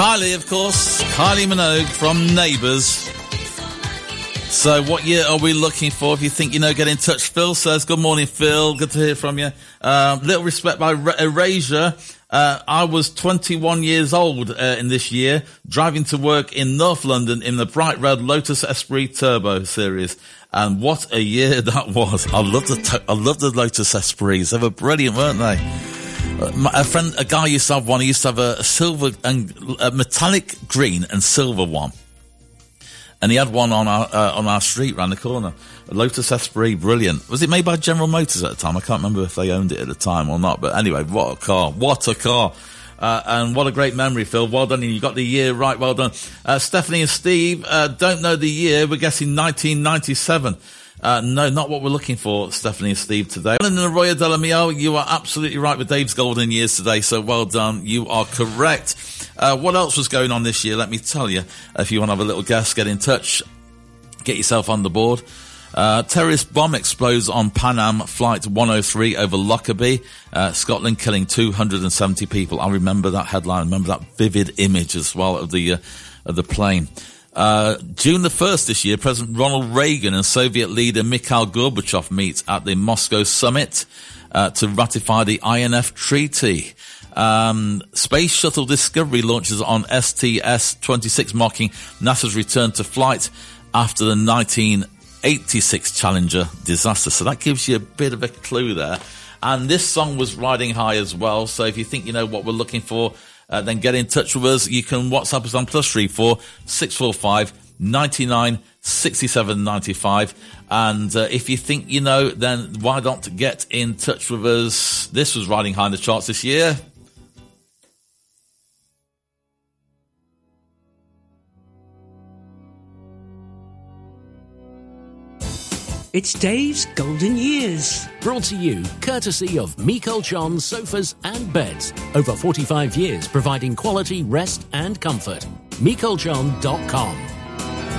Kylie, of course. Kylie Minogue from Neighbours. So what year are we looking for? If you think you know, get in touch. Phil says, good morning, Phil. Good to hear from you. Little Respect by Erasure. I was 21 years old in this year, driving to work in North London in the bright red Lotus Esprit Turbo series. And what a year that was. I love the Lotus Esprits. They were brilliant, weren't they? A guy used to have one. He used to have a silver and a metallic green and silver one. And he had one on our street round the corner. A Lotus Esprit, brilliant. Was it made by General Motors at the time? I can't remember if they owned it at the time or not. But anyway, what a car. What a car. And what a great memory, Phil. Well done. You got the year right. Well done. Stephanie and Steve, don't know the year. We're guessing 1997. No, not what we're looking for, Stephanie and Steve, today. And Arroyo de la Miel, you are absolutely right with Dave's golden years today, so well done. You are correct. What else was going on this year? Let me tell you. If you want to have a little guess, get in touch. Get yourself on the board. Terrorist bomb explodes on Pan Am Flight 103 over Lockerbie, Scotland, killing 270 people. I remember that headline. I remember that vivid image as well of the plane. June the 1st this year, President Ronald Reagan and Soviet leader Mikhail Gorbachev meet at the Moscow summit to ratify the INF Treaty. Space Shuttle Discovery launches on STS-26, marking NASA's return to flight after the 1986 Challenger disaster. So that gives you a bit of a clue there. And this song was riding high as well. So if you think you know what we're looking for, then get in touch with us. You can WhatsApp us on +34 645 99 67 95. And if you think you know, then why not get in touch with us? This was riding high in the charts this year. It's Dave's Golden Years. Brought to you courtesy of Michael John Sofas and Beds. Over 45 years providing quality, rest and comfort. MichaelJohn.com.